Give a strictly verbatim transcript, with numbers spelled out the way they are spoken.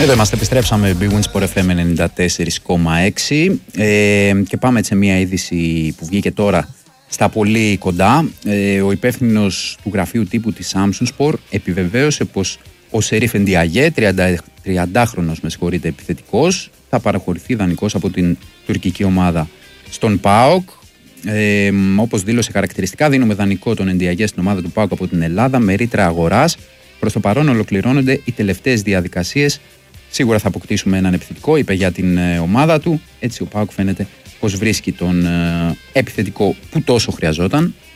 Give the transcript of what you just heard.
Εδώ είμαστε, επιστρέψαμε Big Win Sport εφ εμ ενενήντα τέσσερα κόμμα έξι ε, και πάμε σε μια είδηση που βγήκε τώρα στα πολύ κοντά. Ε, ο υπεύθυνος του γραφείου τύπου της Samsung Sport επιβεβαίωσε πως ο Σερίφ Εντιαγέ, τριαντάχρονος με συγχωρείτε επιθετικός, θα παραχωρηθεί δανεικός από την τουρκική ομάδα στον ΠΑΟΚ. Ε, όπως δήλωσε χαρακτηριστικά, δίνουμε δανεικό τον Εντιαγέ στην ομάδα του ΠΑΟΚ από την Ελλάδα με ρήτρα αγοράς. Προς το παρόν ολοκληρώνονται οι τελευταίες διαδικασίες. Σίγουρα θα αποκτήσουμε έναν επιθετικό, είπε για την ε, ομάδα του. Έτσι ο ΠΑΟΚ φαίνεται πως βρίσκει τον ε, επιθετικό που τόσο χρειαζόταν.